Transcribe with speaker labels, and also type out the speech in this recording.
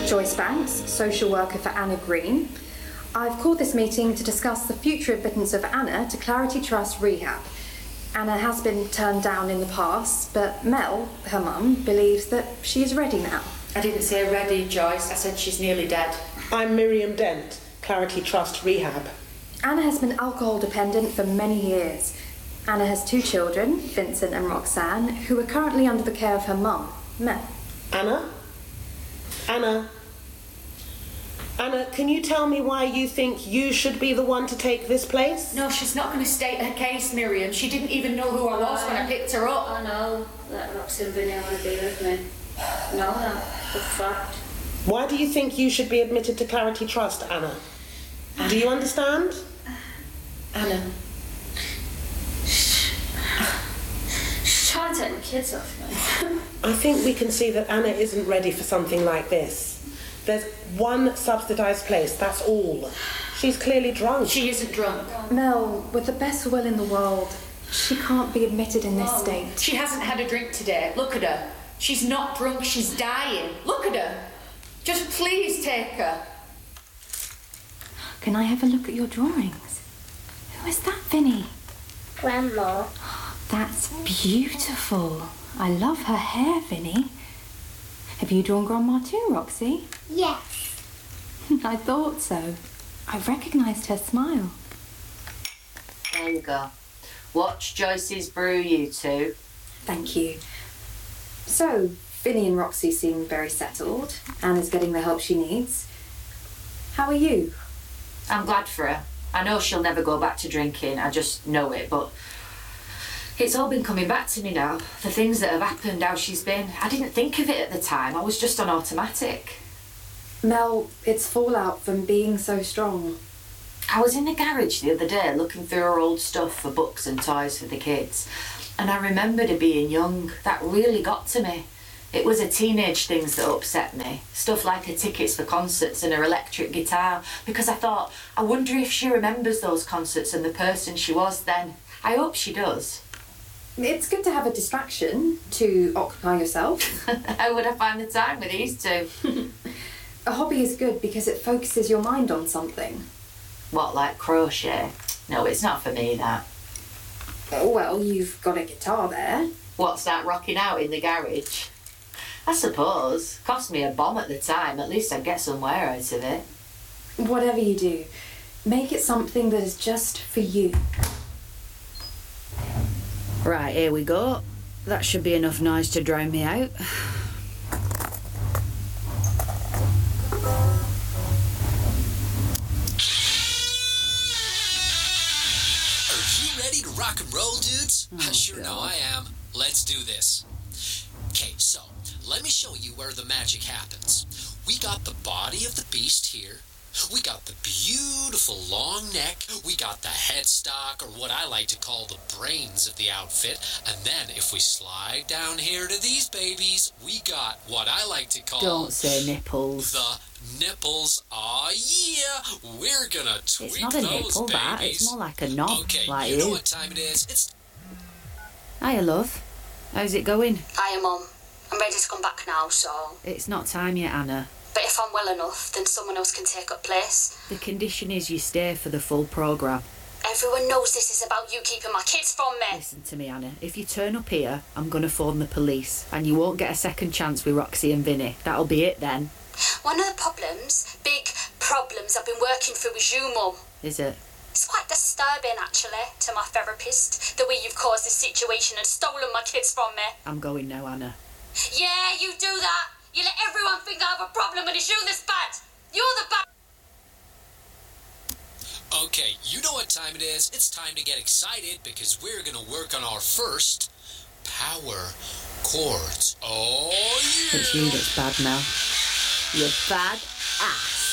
Speaker 1: Joyce Banks, social worker for Anna Green. I've called this meeting to discuss the future admittance of Anna to Clarity Trust Rehab. Anna has been turned down in the past, but Mel, her mum, believes that she is ready now.
Speaker 2: I didn't say ready, Joyce. I said she's nearly dead.
Speaker 3: I'm Miriam Dent, Clarity Trust Rehab.
Speaker 1: Anna has been alcohol dependent for many years. Anna has 2 children, Vincent and Roxanne, who are currently under the care of her mum, Mel.
Speaker 3: Anna? Anna, can you tell me why you think you should be the one to take this place?
Speaker 2: No, she's not going to state her case, Miriam. She didn't even know who I was when I picked her up.
Speaker 4: I know that Roxy and Vinny want to be with me. I know that, for fact.
Speaker 3: Why do you think you should be admitted to Clarity Trust, Anna? Do you understand?
Speaker 2: Anna.
Speaker 4: She's trying to take the kids off me.
Speaker 3: I think we can see that Anna isn't ready for something like this. There's one subsidised place, that's all. She's clearly drunk.
Speaker 2: She isn't drunk.
Speaker 1: Mel, with the best will in the world, she can't be admitted in this state.
Speaker 2: She hasn't had a drink today. Look at her. She's not drunk, she's dying. Look at her. Just please take her.
Speaker 1: Can I have a look at your drawings? Who is that, Vinny?
Speaker 4: Grandma.
Speaker 1: That's beautiful. I love her hair, Vinny. Have you drawn Grandma too, Roxy?
Speaker 4: Yes.
Speaker 1: I thought so. I recognised her smile.
Speaker 5: There you go. Watch Joyce's brew, you two.
Speaker 1: Thank you. So, Vinny and Roxy seem very settled. Anna's getting the help she needs. How are you?
Speaker 5: I'm glad for her. I know she'll never go back to drinking, I just know it, but it's all been coming back to me now. The things that have happened, how she's been. I didn't think of it at the time. I was just on automatic.
Speaker 1: Mel, it's fallout from being so strong.
Speaker 5: I was in the garage the other day looking through her old stuff for books and toys for the kids. And I remembered her being young. That really got to me. It was her teenage things that upset me. Stuff like her tickets for concerts and her electric guitar. Because I thought, I wonder if she remembers those concerts and the person she was then. I hope she does.
Speaker 1: It's good to have a distraction to occupy yourself.
Speaker 5: How would I find the time with these two?
Speaker 1: A hobby is good because it focuses your mind on something.
Speaker 5: What, like crochet? No, it's not for me, that.
Speaker 1: Well, you've got a guitar there.
Speaker 5: What's that rocking out in the garage? I suppose. Cost me a bomb at the time. At least I'd get somewhere out of it.
Speaker 1: Whatever you do, make it something that is just for you.
Speaker 6: Right, here we go. That should be enough noise to drown me out.
Speaker 7: Are you ready to rock and roll, dudes?
Speaker 6: Oh,
Speaker 7: I sure
Speaker 6: God.
Speaker 7: know I am. Let's do this. Okay, so let me show you where the magic happens. We got the body of the beast here. We got the beautiful long neck. We got the headstock, or what I like to call the brains of the outfit. And then if we slide down here to these babies, we got what I like to call...
Speaker 6: Don't say nipples.
Speaker 7: The nipples. Aw, yeah. We're gonna tweak
Speaker 6: It's not a
Speaker 7: those
Speaker 6: nipple,
Speaker 7: babies.
Speaker 6: that. It's more like a knob,
Speaker 7: Okay,
Speaker 6: like
Speaker 7: you know
Speaker 6: you.
Speaker 7: what time it is. It's...
Speaker 6: Hiya, love. How's it going?
Speaker 4: Hiya, Mum. I'm ready to come back now, so...
Speaker 6: It's not time yet, Anna.
Speaker 4: But if I'm well enough, then someone else can take up place.
Speaker 6: The condition is you stay for the full programme.
Speaker 4: Everyone knows this is about you keeping my kids from me.
Speaker 6: Listen to me, Anna. If you turn up here, I'm going to phone the police. And you won't get a second chance with Roxy and Vinny. That'll be it then.
Speaker 4: One of the problems, big problems I've been working through is you, Mum.
Speaker 6: Is it?
Speaker 4: It's quite disturbing, actually, to my therapist, the way you've caused this situation and stolen my kids from me.
Speaker 6: I'm going now, Anna.
Speaker 4: Yeah, you do that. You let everyone think I have a problem and it's you that's bad. You're the bad...
Speaker 7: Okay, you know what time it is. It's time to get excited because we're going to work on our first power chords. Oh, yeah!
Speaker 6: It's you that's bad, Mel. You're bad ass.